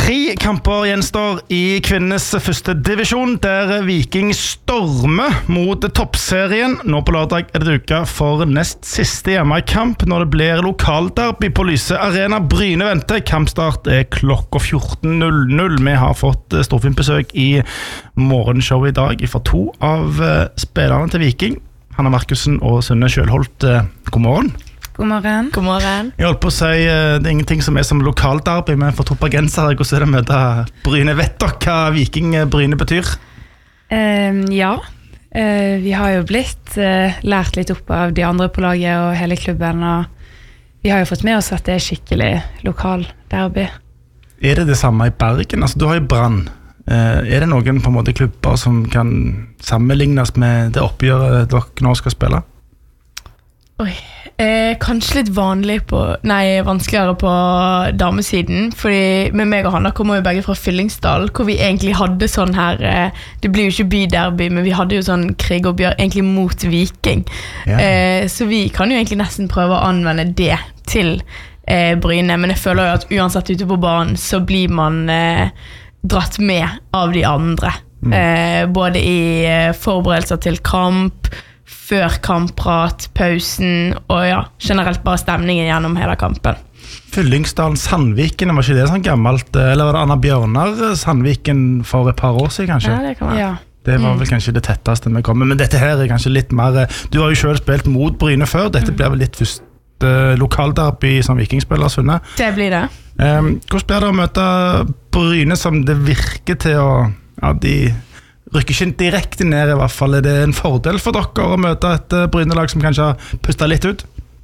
3 kamper gjenstår i kvinnenes første divisjon, der Viking stormer mot toppserien. Nå på lørdag det duket for nest siste hjemmekamp når det blir lokalderby på Lyse Arena. Bryne venter. Kampstart klokka 14:00. Vi har fått storfint besøk i morgenshowet i dag fra 2 av spillerne til Viking. Hanna Markussen og Sunne Kjølholt. God morgen. God morgen. God morgen. Jeg holdt på å si, det ingenting som som lokalderby, men for topagensere, hvordan det å møte Bryne? Vet dere hva Viking Bryne betyr? Ja, vi har jo blitt lært litt opp av de andre på laget og hele klubben, og vi har jo fått med oss at det skikkelig lokalderby. Det det samme i Bergen? Altså, du har jo Brann. Det noen på en måte klubber som kan sammenlignes med det oppgjøret dere nå skal spille? Oi, kanskje litt vanskeligere på damesiden, fordi med meg og Hanna kommer jo begge fra Fyllingsdal, hvor vi egentlig hadde sånn her, det blir jo ikke byderby, men vi hadde jo sånn krigoppgjør egentlig mot Viking. Ja. Så vi kan jo egentlig nesten prøve å anvende det til Bryne, men jeg føler jo at uansett ute på banen så blir man dratt med av de andre. Både i forberedelser til kamp, før kampprat, pausen, og ja, generelt bare stemningen gjennom hele kampen. Fyllingsdalen Sandviken, var ikke det sånn gammelt, eller var det Anna Bjørnar Sandviken for et par år siden kanskje? Ja, det kan være. Ja. Det var vel kanskje det tetteste vi kommer, men dette her kanskje litt mer, du har jo selv spilt mot Bryne før, dette blir vel litt første lokalderby som vikingspiller, Sunne? Det blir det. Hvordan blir det å møte Bryne som det virker til å, ja, de rykker ikke direkte ned i hvert fall? Det en fordel for dere å møte et Bryne-lag som kanskje har pustet litt ut?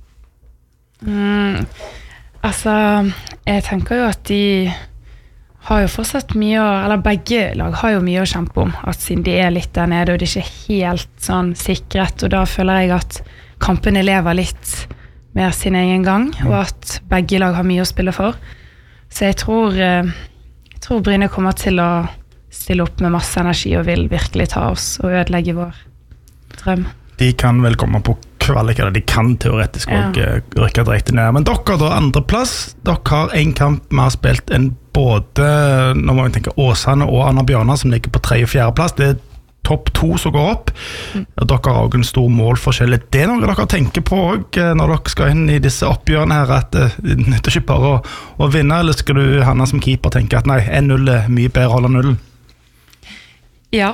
Altså, jeg tenker jo at de har jo fortsatt mye, eller begge lag har jo mye å kjempe om, at siden de litt der nede, og det ikke helt sånn sikret, og da føler jeg at kampene lever litt mer sin egen gang, og at begge lag har mye å spille for. Så jeg tror Bryne kommer til å stille opp med masse energi og vil virkelig ta oss og ødelegge vår drøm. De kan vel komme på kvalik, eller de kan teoretisk også rykke direkte ned. Men dere da, andreplass, dere har en kamp vi har spilt en både, nå må vi tenke, Åsane og Anna Bjørnar som ligger på 3. og 4. plass. Det topp 2 som går opp. Dere har også en stor målforskjell. Det noe dere tenker på også, når dere skal inn i disse oppgjørene her, at det nytter ikke bare å vinne, eller skal du, Hanna som keeper, tenke at nei, 1-0 mye bedre å holde nullen? Ja.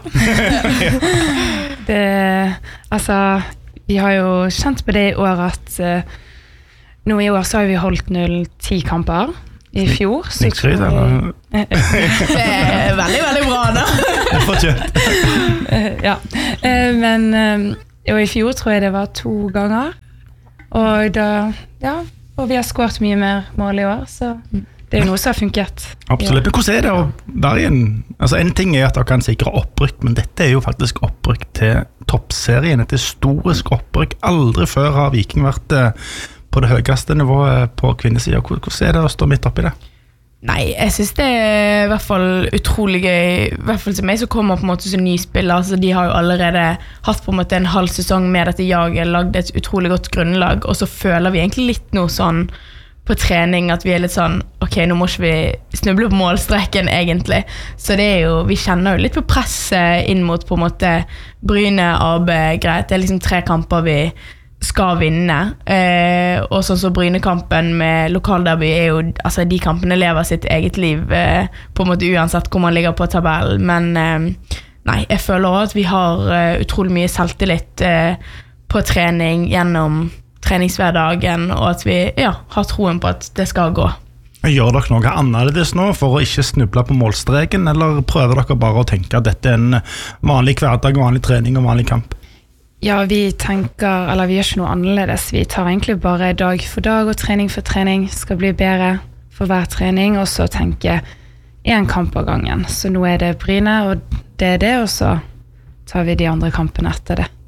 Altså, vi har jo kjent på det i år at nå i år så har vi holdt 0-10 kamper. I fjor så Snikskryt, eller? Det veldig, veldig bra da. Fortjent. Ja, men og i fjor tror jeg det var 2 ganger, og da, ja, og vi har skåret mye mer mål i år, så det jo noe som har funket. Absolutt, men hvordan det å være igjen? Altså, en ting at dere kan sikre opprykk, men dette jo faktisk opprykk til toppserien, et historisk opprykk. Aldri før har Viking vært på det høyeste nivået på kvinnesiden. Hvordan det å stå midt oppi det? Nei, jeg synes det i hvert fall utrolig gøy, i hvert fall til meg som kommer på en måte som ny spiller, altså de har jo allerede hatt på en måte en halv sesong med dette jaget, lagd et utrolig godt grunnlag, og så føler vi egentlig litt noe sånn på trening, at vi litt sånn, ok, nå må ikke vi snuble på målstreken egentlig, så det jo, vi kjenner jo litt på presset inn mot på en måte Bryne, AB, greit, det liksom 3 kamper vi skal vinne, og sånn så Brynekampen med lokalderby jo, altså de kampene lever sitt eget liv på en måte uansett hvor man ligger på tabellen, men nei, jeg føler også at vi har utrolig mye selvtillit på trening gjennom treningshverdagen, og at vi har troen på at det skal gå. Gjør dere noe annerledes nå for å ikke snuble på målstreken, eller prøver dere bare å tenke at dette en vanlig hverdag, vanlig trening og vanlig kamp? Ja, vi tenker, eller vi gjør ikke noe annerledes. Vi tar egentlig bare dag for dag og trening for trening. Skal bli bedre for hver trening, og så tenke 1 kamp av gangen. Så nå det Bryne, og det, og så tar vi de andre kampene etter det.